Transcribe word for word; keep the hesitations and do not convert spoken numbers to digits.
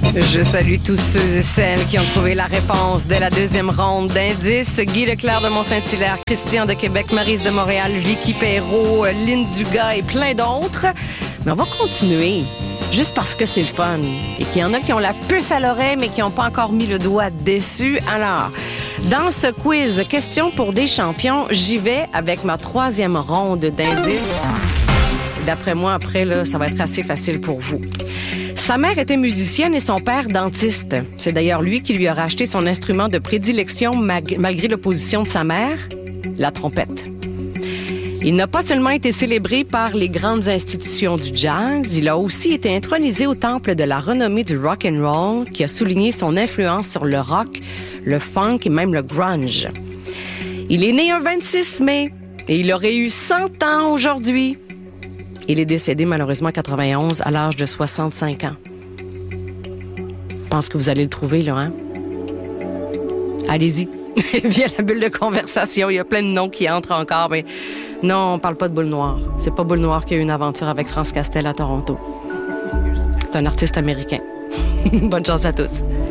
Je salue tous ceux et celles qui ont trouvé la réponse dès la deuxième ronde d'indices. Guy Leclerc de Mont-Saint-Hilaire, Christian de Québec, Maryse de Montréal, Vicky Perrault, Lynn Dugas et plein d'autres. Mais on va continuer, juste parce que c'est le fun. Et qu'il y en a qui ont la puce à l'oreille, mais qui n'ont pas encore mis le doigt dessus. Alors, dans ce quiz, question pour des champions, j'y vais avec ma troisième ronde d'indices. D'après moi, après, là, ça va être assez facile pour vous. Sa mère était musicienne et son père dentiste. C'est d'ailleurs lui qui lui a racheté son instrument de prédilection mag- malgré l'opposition de sa mère, la trompette. Il n'a pas seulement été célébré par les grandes institutions du jazz, il a aussi été intronisé au temple de la renommée du rock and roll, qui a souligné son influence sur le rock, le funk et même le grunge. Il est né un vingt-six mai et il aurait eu cent ans aujourd'hui. Il est décédé malheureusement en quatre-vingt-onze à l'âge de soixante-cinq ans. Je pense que vous allez le trouver, là, hein? Allez-y. Via la bulle de conversation, il y a plein de noms qui entrent encore, mais non, on parle pas de Boule Noire. C'est pas Boule Noire qui a eu une aventure avec France Castel à Toronto. C'est un artiste américain. Bonne chance à tous.